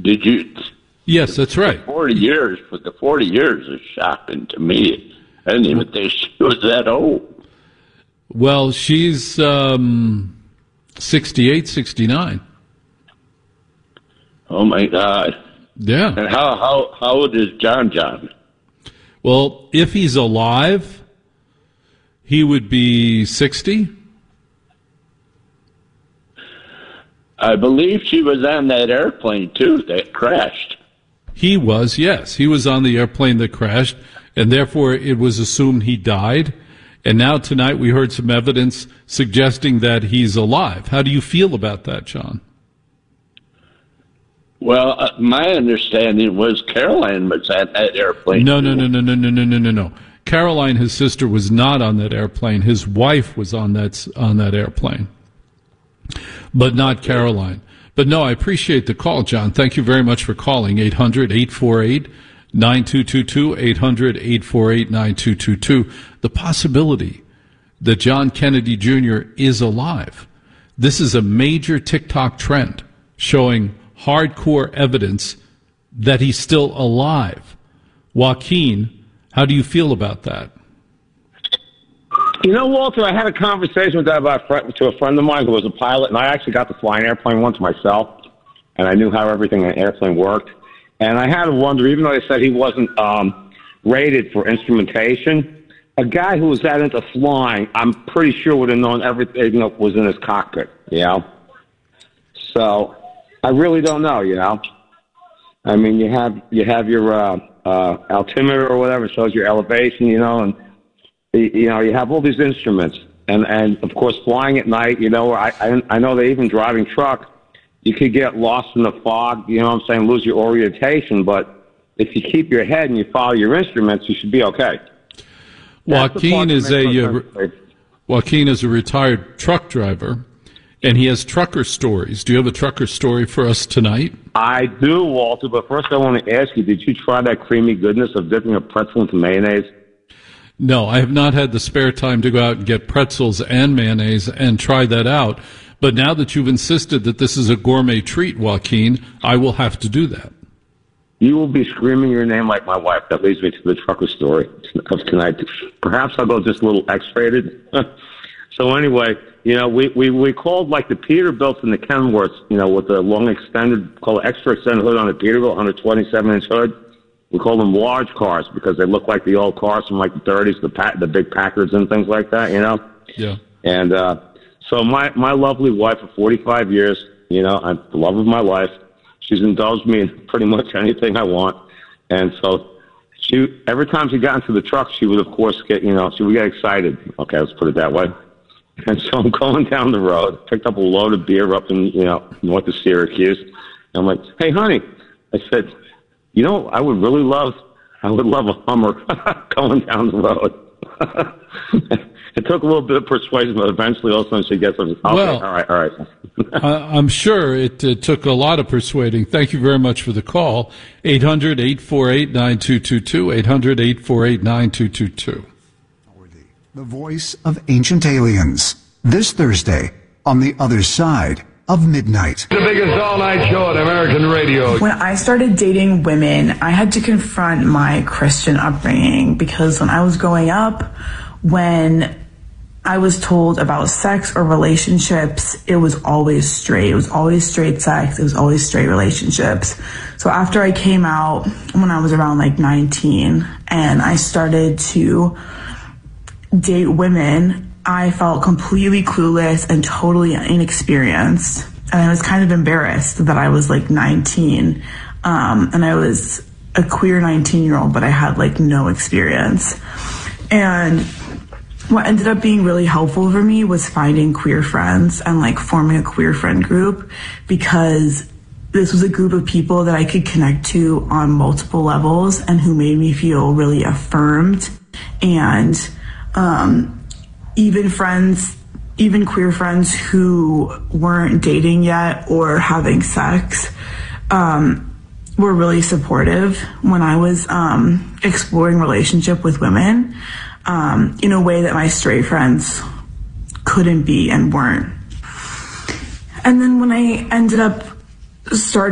Did you? Yes, that's right. 40 years, but the 40 years is shocking to me. I didn't even think she was that old. Well, she's 68, 69. Oh my God! Yeah. And how old is John? Well, if he's alive, he would be 60. I believe she was on that airplane too that crashed. He was, yes. He was on the airplane that crashed, and therefore it was assumed he died. And now tonight we heard some evidence suggesting that he's alive. How do you feel about that, John? Well, my understanding was Caroline was at that airplane. No. Caroline, his sister, was not on that airplane. His wife was on that airplane, but not Caroline. But no, I appreciate the call, John. Thank you very much for calling. 800-848-9222, 800-848-9222. The possibility that John Kennedy Jr. is alive. This is a major TikTok trend showing hardcore evidence that he's still alive. Joaquin, how do you feel about that? You know, Walter, I had a conversation with that to a friend of mine who was a pilot, and I actually got to fly an airplane once myself, and I knew how everything in an airplane worked. And I had to wonder, even though they said he wasn't rated for instrumentation, a guy who was that into flying, I'm pretty sure would have known everything that was in his cockpit, you know? So I really don't know, you know? I mean, you have your altimeter or whatever, shows your elevation, you know, and you know, you have all these instruments, and of course, flying at night. You know, I know that even driving truck, you could get lost in the fog. You know what I'm saying? Lose your orientation, but if you keep your head and you follow your instruments, you should be okay. Joaquin is a retired truck driver, and he has trucker stories. Do you have a trucker story for us tonight? I do, Walter. But first, I want to ask you: did you try that creamy goodness of dipping a pretzel into mayonnaise? No, I have not had the spare time to go out and get pretzels and mayonnaise and try that out. But now that you've insisted that this is a gourmet treat, Joaquin, I will have to do that. You will be screaming your name like my wife. That leads me to the trucker story of tonight. Perhaps I'll go just a little X-rated. So anyway, you know, we called like the Peterbilts and the Kenworths, you know, with the long extended, called extra extended hood on the Peterbilt, 127-inch hood. We call them large cars because they look like the old cars from like the 30s, the big Packards and things like that, you know? Yeah. And so my lovely wife of 45 years, you know, I'm the love of my life. She's indulged me in pretty much anything I want. And so every time she got into the truck, she would, of course, she would get excited. Okay, let's put it that way. And so I'm going down the road, picked up a load of beer up in, you know, north of Syracuse. And I'm like, hey, honey, I said, you know, I would love a Hummer going down the road. It took a little bit of persuasion, but eventually all of a sudden she gets something. Okay, well, all right. I'm sure it took a lot of persuading. Thank you very much for the call. 800-848-9222, 800-848-9222. The voice of ancient aliens. This Thursday on The Other Side of Midnight. The biggest all-night show on American radio. When I started dating women, I had to confront my Christian upbringing because when I was growing up, when I was told about sex or relationships, it was always straight. It was always straight sex. It was always straight relationships. So after I came out when I was around like 19 and I started to date women, I felt completely clueless and totally inexperienced. And I was kind of embarrassed that I was like 19. And I was a queer 19-year-old, but I had like no experience. And what ended up being really helpful for me was finding queer friends and like forming a queer friend group, because this was a group of people that I could connect to on multiple levels and who made me feel really affirmed. And even queer friends who weren't dating yet or having sex were really supportive when I was exploring relationship with women in a way that my straight friends couldn't be and weren't. And then when I ended up starting